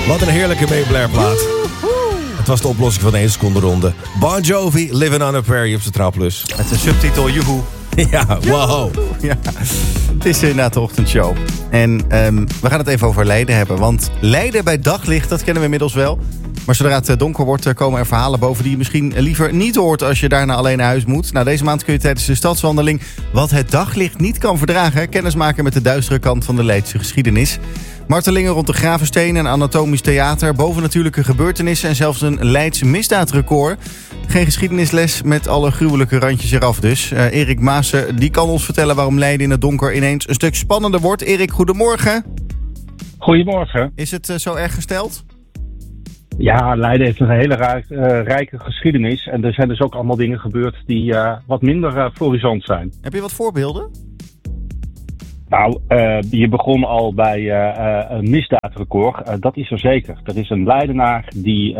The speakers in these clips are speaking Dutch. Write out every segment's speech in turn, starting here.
Wat een heerlijke meeblaarplaat. Het was de oplossing van de 1 seconde ronde. Bon Jovi, Living on a Prayer op Centraal Plus. Met de subtitel Joehoe. Ja, wow. Ja. Het is inderdaad de ochtendshow. En we gaan het even over Leiden hebben. Want Leiden bij daglicht, dat kennen we inmiddels wel. Maar zodra het donker wordt, komen er verhalen boven die je misschien liever niet hoort als je daarna alleen naar huis moet. Nou, deze maand kun je tijdens de stadswandeling wat het daglicht niet kan verdragen kennismaken met de duistere kant van de Leidse geschiedenis. Martelingen rond de Gravensteen en anatomisch theater, bovennatuurlijke gebeurtenissen en zelfs een Leids misdaadrecord. Geen geschiedenisles met alle gruwelijke randjes eraf dus. Erik Maassen, die kan ons vertellen waarom Leiden in het donker ineens een stuk spannender wordt. Erik, goedemorgen. Goedemorgen. Is het zo erg gesteld? Ja, Leiden heeft een hele rijke geschiedenis. En er zijn dus ook allemaal dingen gebeurd die wat minder florisant zijn. Heb je wat voorbeelden? Nou, je begon al bij een misdaadrecord. Dat is er zeker. Er is een Leidenaar die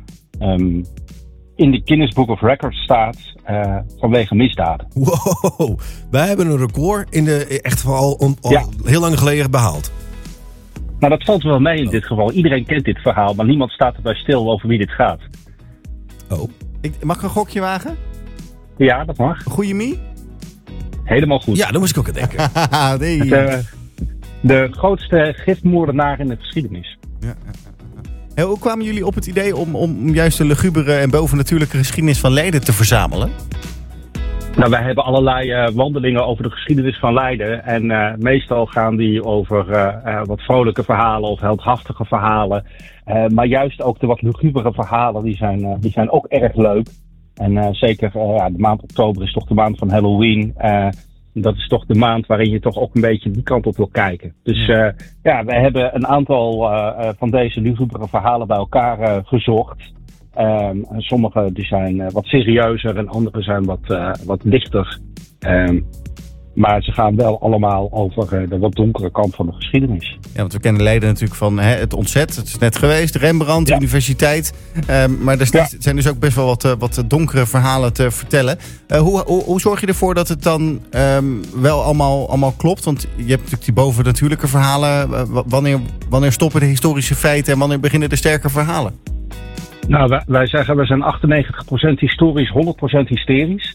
in de Guinness Book of Records staat vanwege misdaden. Wow, wij hebben een record in de echt al heel lang geleden behaald. Nou, dat valt wel mee in dit geval. Iedereen kent dit verhaal, maar niemand staat erbij stil over wie dit gaat. Oh. Mag ik een gokje wagen? Ja, dat mag. Goeie Mie? Helemaal goed. Ja, daar moest ik ook aan denken. Nee. De grootste gifmoordenaar in de geschiedenis. Ja. Hoe kwamen jullie op het idee om juist de lugubere en bovennatuurlijke geschiedenis van Leiden te verzamelen? Nou, wij hebben allerlei wandelingen over de geschiedenis van Leiden. En meestal gaan die over wat vrolijke verhalen of heldhaftige verhalen. Maar juist ook de wat lugubere verhalen, die zijn ook erg leuk. En zeker de maand oktober is toch de maand van Halloween. Dat is toch de maand waarin je toch ook een beetje die kant op wil kijken. Dus wij hebben een aantal van deze lugubere verhalen bij elkaar gezocht. Sommige die zijn wat serieuzer en andere zijn wat lichter. Maar ze gaan wel allemaal over de wat donkere kant van de geschiedenis. Ja, want we kennen Leiden natuurlijk van het ontzet. Het is net geweest, Rembrandt, de universiteit. Maar er zijn dus ook best wel wat donkere verhalen te vertellen. Hoe zorg je ervoor dat het dan wel allemaal klopt? Want je hebt natuurlijk die bovennatuurlijke verhalen. Wanneer stoppen de historische feiten en wanneer beginnen de sterke verhalen? Nou, wij zeggen we zijn 98% historisch, 100% hysterisch.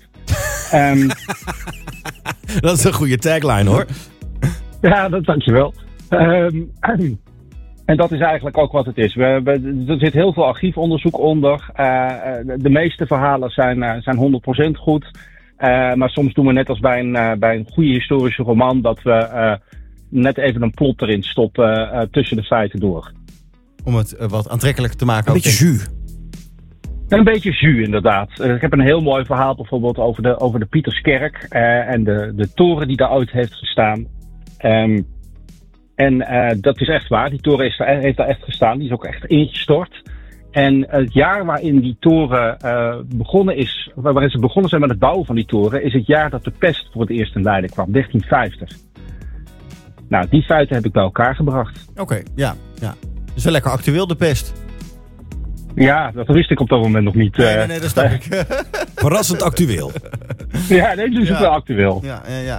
Dat is een goede tagline, hoor. Ja, dankjewel. En dat is eigenlijk ook wat het is. Er zit heel veel archiefonderzoek onder. De meeste verhalen zijn 100% goed. Maar soms doen we net als bij een goede historische roman dat we net even een plot erin stoppen tussen de feiten door. Om het wat aantrekkelijker te maken. Een beetje jus. Een beetje jus, inderdaad. Ik heb een heel mooi verhaal bijvoorbeeld over de Pieterskerk en de toren die daar ooit heeft gestaan. Dat is echt waar. Die toren heeft daar echt gestaan. Die is ook echt ingestort. En het jaar waarin die toren waarin ze begonnen zijn met het bouwen van die toren, is het jaar dat de pest voor het eerst in Leiden kwam, 1950. Nou, die feiten heb ik bij elkaar gebracht. Oké, ja. Dus wel lekker actueel, de pest. Ja, dat wist ik op dat moment nog niet. Nee, dat snap ik. Verrassend actueel. Ja, nee, dat is ook wel actueel. Ja.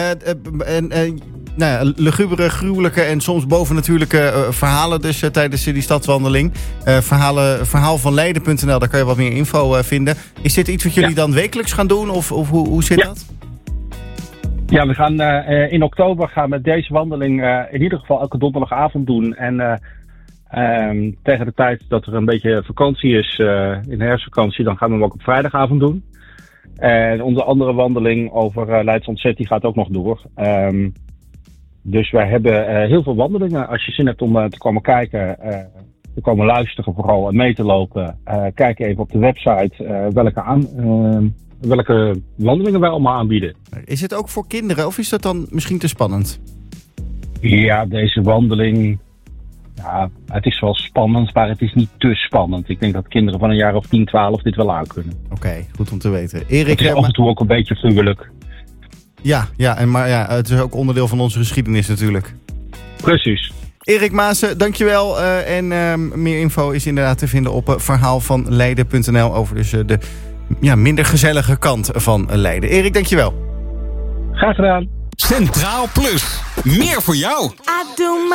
Lugubere, gruwelijke en soms bovennatuurlijke verhalen dus tijdens die stadswandeling. Verhaal van Leiden.nl, daar kan je wat meer info vinden. Is dit iets wat jullie dan wekelijks gaan doen of hoe zit dat? Ja, we gaan in oktober met deze wandeling in ieder geval elke donderdagavond doen. En tegen de tijd dat er een beetje vakantie is, in de herfstvakantie, dan gaan we hem ook op vrijdagavond doen. En onze andere wandeling over Leids ontzet, die gaat ook nog door. Dus wij hebben heel veel wandelingen. Als je zin hebt om te komen kijken, te komen luisteren vooral en mee te lopen. Kijk even op de website welke wandelingen wij allemaal aanbieden. Is het ook voor kinderen of is dat dan misschien te spannend? Ja, deze wandeling, ja, het is wel spannend, maar het is niet te spannend. Ik denk dat kinderen van een jaar of 10, 12 dit wel aan kunnen. Oké, goed om te weten. Erik, het is af en toe ook een beetje gruwelijk. Maar het is ook onderdeel van onze geschiedenis natuurlijk. Precies. Erik Maassen, dankjewel. En meer info is inderdaad te vinden op verhaalvanleiden.nl over dus de minder gezellige kant van Leiden. Erik, dankjewel. Graag gedaan. Centraal Plus. Meer voor jou.